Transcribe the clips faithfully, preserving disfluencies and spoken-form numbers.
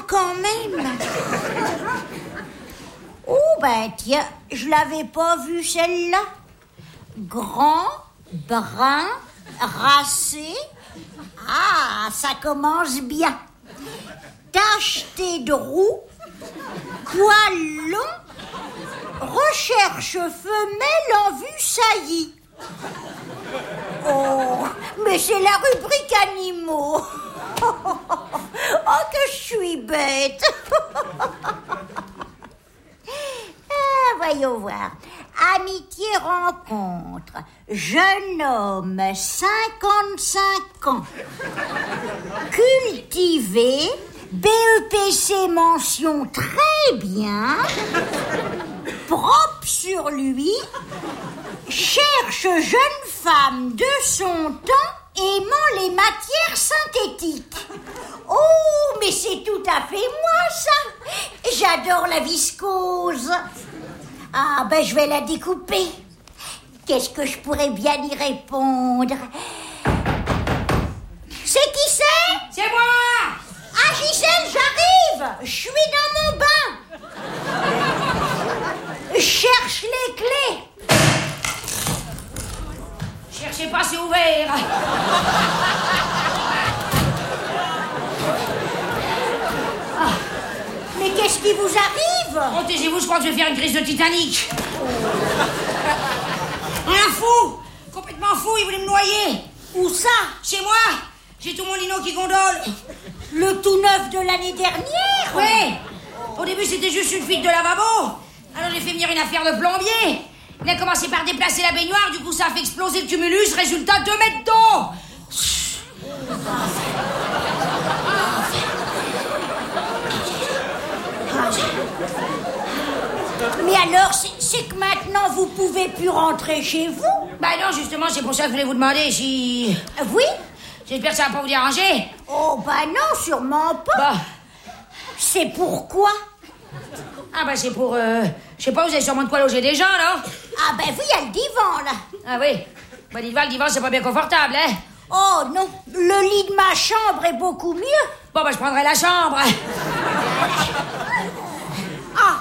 quand même. Oh, ben tiens, je l'avais pas vue celle-là. Grand, brun, racé. Ah, ça commence bien. Tacheté de roux, poil long, recherche femelle en vue saillie. Oh, mais c'est la rubrique animaux. Oh, que je suis bête. Ah, voyons voir. Amitié rencontre. Jeune homme, cinquante-cinq ans. Cultivé. B E P C mention très bien. Propre sur lui. Cherche jeune femme de son temps aimant les matières synthétiques. Oh, mais c'est tout à fait moi, ça. J'adore la viscose. Ah, ben je vais la découper. Qu'est-ce que je pourrais bien y répondre? C'est qui c'est? C'est moi! Ah, Gisèle, j'arrive! Je suis dans mon bain. Je cherche les clés. Cherchez pas, c'est ouvert. Ah, mais qu'est-ce qui vous arrive? Protégez-vous, je crois que je vais faire une crise de Titanic. Un fou! Complètement fou, il voulait me noyer. Où ça? Chez moi. J'ai tout mon lino qui gondole. Le tout neuf de l'année dernière? Oui. Au début, c'était juste une fuite de lavabo. Alors j'ai fait venir une affaire de plombier. Il a commencé par déplacer la baignoire, du coup ça a fait exploser le tumulus, résultat, deux mètres d'eau. Mais alors, c'est, c'est que maintenant vous pouvez plus rentrer chez vous? Bah non, justement, c'est pour ça que je voulais vous demander si... Oui? J'espère que ça va pas vous déranger. Oh, bah non, sûrement pas. Bah. C'est pourquoi? Ah bah c'est pour... Euh, je sais pas, vous avez sûrement de quoi loger des gens, non? Ah bah oui, il y a le divan, là. Ah oui. Bah dites-moi, le divan, c'est pas bien confortable, hein? Oh non, le lit de ma chambre est beaucoup mieux. Bon bah je prendrai la chambre. Ah.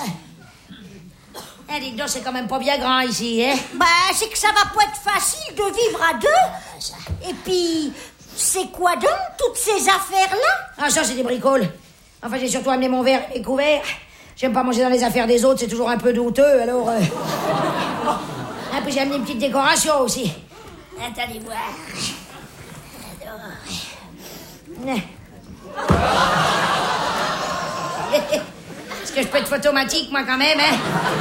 Eh, dites donc, c'est quand même pas bien grand ici, hein? Bah, c'est que ça va pas être facile de vivre à deux. Et puis, c'est quoi donc, toutes ces affaires-là? Ah, ça, c'est des bricoles. Enfin, j'ai surtout amené mon verre et mes couverts. J'aime pas manger dans les affaires des autres, c'est toujours un peu douteux, alors... Euh... Ah, puis j'ai amené une petite décoration aussi. Attendez voir. Alors... Est-ce que je peux être photomatique, moi, quand même, hein?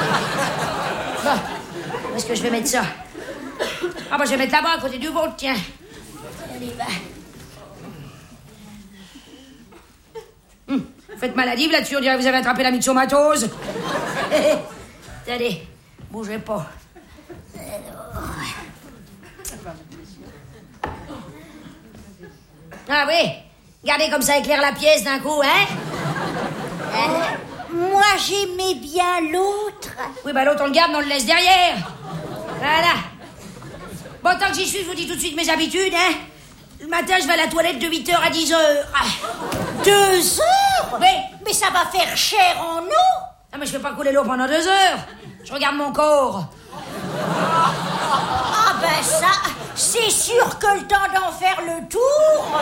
Bon, où est-ce que je vais mettre ça? Ah, bah, je vais mettre là-bas, à côté du vôtre, tiens. Allez, va. Hum, faites maladive là-dessus, on dirait que vous avez attrapé la myxomatose. Attendez, bougez pas. Ah oui, regardez comme ça éclaire la pièce d'un coup, hein? hein? Moi, j'aimais bien l'autre. Oui, bah l'autre, on le garde, mais on le laisse derrière. Voilà. Bon, tant que j'y suis, je vous dis tout de suite mes habitudes, hein? Le matin, je vais à la toilette de huit heures à dix heures. Ah. Deux heures? Oui. Mais ça va faire cher en eau. Ah, mais je fais pas couler l'eau pendant deux heures. Je regarde mon corps. Ah ben ça, c'est sûr que le temps d'en faire le tour.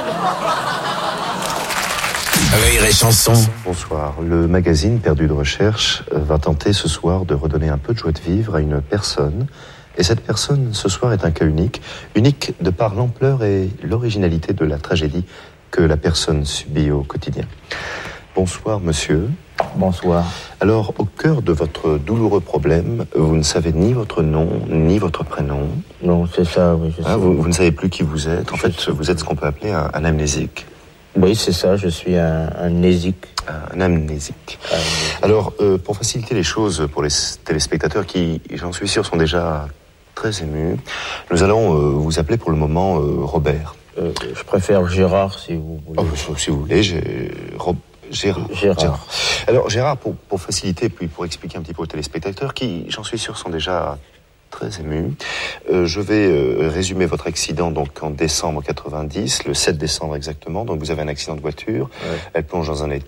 Rire et chanson. Bonsoir. Le magazine Perdu de Recherche va tenter ce soir de redonner un peu de joie de vivre à une personne. Et cette personne, ce soir, est un cas unique. Unique de par l'ampleur et l'originalité de la tragédie que la personne subit au quotidien. Bonsoir, monsieur. Bonsoir. Alors, au cœur de votre douloureux problème, vous ne savez ni votre nom, ni votre prénom. Non, c'est ça, oui. Je ah, sais. Vous, vous ne savez plus qui vous êtes. En je fait, sais. vous êtes ce qu'on peut appeler un, un amnésique. Oui, c'est ça, je suis un, un amnésique. Un amnésique. Un... Alors, euh, pour faciliter les choses pour les téléspectateurs qui, j'en suis sûr, sont déjà très émus, nous allons euh, vous appeler pour le moment euh, Robert. Euh, je préfère Gérard, si vous voulez. Oh, si vous voulez, j'ai... Rob... Gérard. Gérard. Gérard. Alors, Gérard, pour, pour faciliter, puis pour expliquer un petit peu aux téléspectateurs, qui, j'en suis sûr, sont déjà très émus, euh, je vais euh, résumer votre accident donc en décembre quatre-vingt-dix, le sept décembre exactement. Donc, vous avez un accident de voiture. Ouais. Elle plonge dans un